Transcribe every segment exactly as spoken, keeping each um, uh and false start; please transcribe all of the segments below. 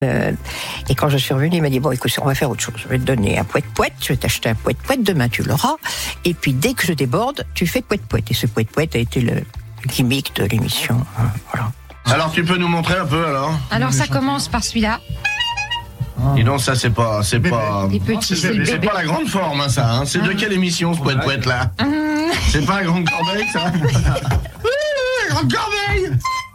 Euh, et quand je suis revenue, il m'a dit, bon, écoute, on va faire autre chose. Je vais te donner un poète-poète, je vais t'acheter un poète-poète, demain tu l'auras. Et puis, dès que je déborde, tu fais poète-poète. Et ce poète-poète a été le gimmick de l'émission. Voilà. Alors, tu peux nous montrer un peu, alors? Alors, ça commence par celui-là. Dis donc, ça, c'est pas, c'est pas, Les petits, c'est le c'est bébé. pas la grande forme, hein, ça, hein. C'est de quelle émission, ce poète-poète, là? Hum, C'est pas la grande corbeille, ça? Oui, la grande corbeille!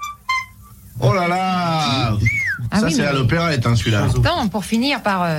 Oh là là! Ah Ça, oui, c'est mais- à l'opérette, hein, celui-là. Attends, pour finir par... euh,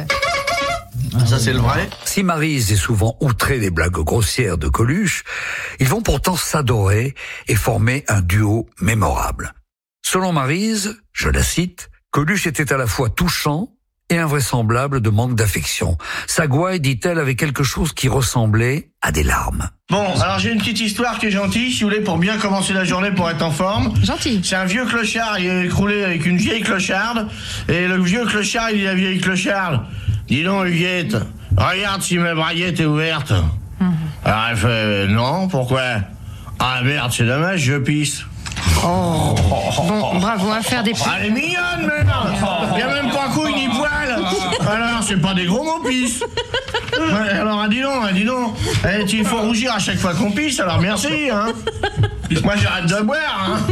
Ça, c'est le vrai? Si Maryse est souvent outrée des blagues grossières de Coluche, ils vont pourtant s'adorer et former un duo mémorable. Selon Maryse, je la cite, Coluche était à la fois touchant et invraisemblable de manque d'affection. Sa gouaille, dit-elle, avait quelque chose qui ressemblait à des larmes. Bon, alors j'ai une petite histoire qui est gentille, si vous voulez, pour bien commencer la journée, pour être en forme. Gentil. C'est un vieux clochard, il est écroulé avec une vieille clocharde, et le vieux clochard, il dit à la vieille clocharde, dis donc, Huguette, regarde si ma braguette est ouverte. Hum. Alors elle fait, euh, non, pourquoi? Ah merde, c'est dommage, je pisse. Oh. Bon, bravo, à faire des... Ah, elle est mignonne, merde. Il y a même pas couille ni poil. Alors, c'est pas des gros mots, pisse. Ouais, alors, ah, dis donc, ah, dis donc. Eh, il faut rougir à chaque fois qu'on pisse, alors merci, hein. Moi, j'arrête de boire, hein.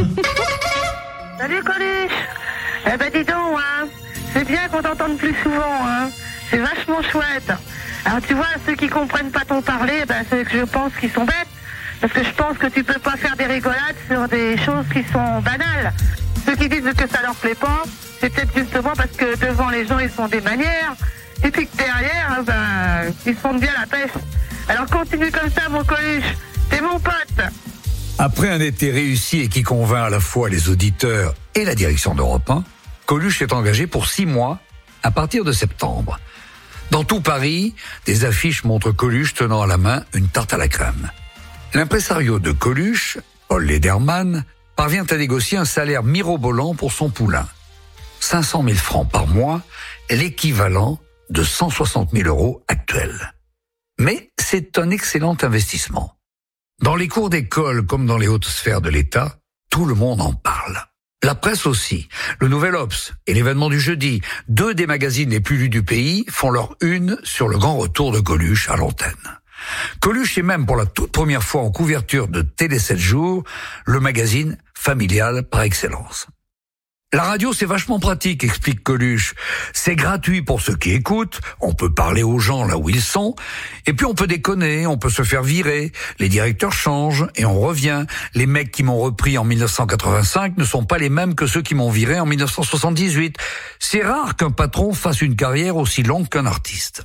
Salut Coluche. Eh ben dis donc, hein. C'est bien qu'on t'entende plus souvent, hein. C'est vachement chouette. Alors tu vois, ceux qui comprennent pas ton parler, ben c'est que je pense qu'ils sont bêtes. Parce que je pense que tu peux pas faire des rigolades sur des choses qui sont banales. Ceux qui disent que ça leur plaît pas, c'est peut-être justement parce que devant les gens ils font des manières, et puis que derrière, ben, ils se font bien la pêche. Alors continue comme ça mon Coluche, t'es mon pote. Après un été réussi et qui convainc à la fois les auditeurs et la direction d'Europe un, Coluche est engagé pour six mois à partir de septembre. Dans tout Paris, des affiches montrent Coluche tenant à la main une tarte à la crème. L'impresario de Coluche, Paul Lederman, parvient à négocier un salaire mirobolant pour son poulain. cinq cent mille francs par mois, l'équivalent de cent soixante mille euros actuels. Mais c'est un excellent investissement. Dans les cours d'école comme dans les hautes sphères de l'État, tout le monde en parle. La presse aussi. Le Nouvel Obs et l'Événement du jeudi, deux des magazines les plus lus du pays, font leur une sur le grand retour de Coluche à l'antenne. Coluche est même pour la toute première fois en couverture de Télé sept jours, le magazine familial par excellence. La radio, c'est vachement pratique, explique Coluche. C'est gratuit pour ceux qui écoutent, on peut parler aux gens là où ils sont, et puis on peut déconner, on peut se faire virer, les directeurs changent et on revient. Les mecs qui m'ont repris en mille neuf cent quatre-vingt-cinq ne sont pas les mêmes que ceux qui m'ont viré en mille neuf cent soixante-dix-huit. C'est rare qu'un patron fasse une carrière aussi longue qu'un artiste.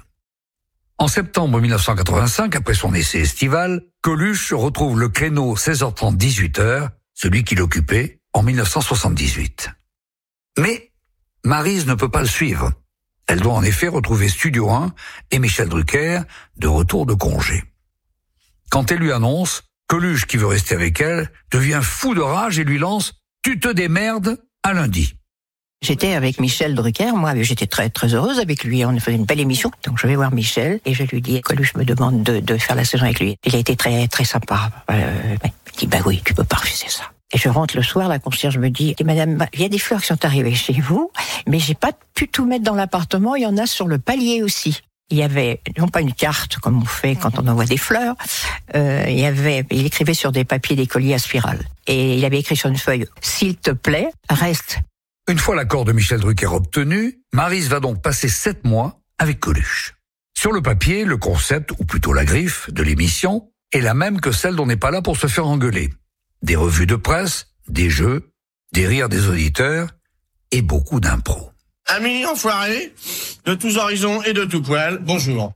En septembre mille neuf cent quatre-vingt-cinq, après son essai estival, Coluche retrouve le créneau seize heures trente dix-huit heures, celui qu'il occupait en mille neuf cent soixante-dix-huit. Mais Maryse ne peut pas le suivre. Elle doit en effet retrouver Studio un et Michel Drucker de retour de congé. Quand elle lui annonce, Coluche, qui veut rester avec elle, devient fou de rage et lui lance « Tu te démerdes à lundi ». J'étais avec Michel Drucker, moi, j'étais très très heureuse avec lui, on faisait une belle émission. Donc je vais voir Michel et je lui dis, Coluche me demande de, de faire la saison avec lui. Il a été très très sympa. Euh, il me dit, bah oui, tu peux pas refuser ça. Et je rentre le soir, la concierge me dit, et madame, il y a des fleurs qui sont arrivées chez vous, mais j'ai pas pu tout mettre dans l'appartement, il y en a sur le palier aussi. Il y avait, non pas une carte comme on fait quand on envoie des fleurs, euh, il y avait, il écrivait sur des papiers d'écolier à spirale. Et il avait écrit sur une feuille, s'il te plaît, reste. Une fois l'accord de Michel Drucker obtenu, Maryse va donc passer sept mois avec Coluche. Sur le papier, le concept, ou plutôt la griffe, de l'émission est la même que celle dont on n'est pas là pour se faire engueuler. Des revues de presse, des jeux, des rires des auditeurs et beaucoup d'impro. Amis enfoirés, de tous horizons et de tout poil, bonjour.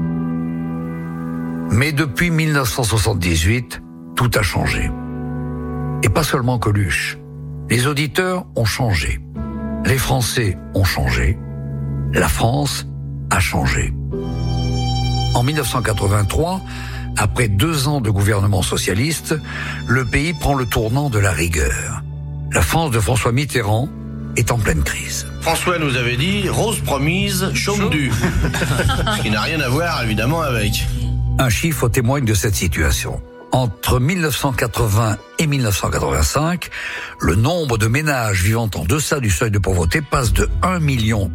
Mais depuis mille neuf cent soixante-dix-huit, tout a changé. Et pas seulement Coluche. Les auditeurs ont changé. Les Français ont changé. La France a changé. En mille neuf cent quatre-vingt-trois, après deux ans de gouvernement socialiste, le pays prend le tournant de la rigueur. La France de François Mitterrand est en pleine crise. François nous avait dit, rose promise, chaume due. Ce qui n'a rien à voir évidemment avec. Un chiffre témoigne de cette situation. Entre mille neuf cent quatre-vingts et mille neuf cent quatre-vingt-cinq, le nombre de ménages vivant en deçà du seuil de pauvreté passe de un million